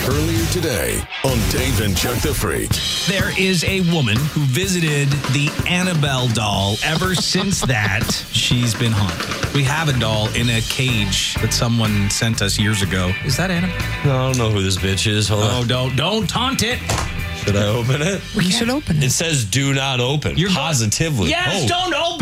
Earlier today on Dave and Chuck the Freak. There is a woman who visited the Annabelle doll. Ever since that, she's been haunted. We have a doll in a cage that someone sent us years ago. Is that Annabelle? No, I don't know who this bitch is. Hold on. Oh, don't taunt it. Should I open it? We should open It it. says do not open. You're positively. Yes, Oh. don't open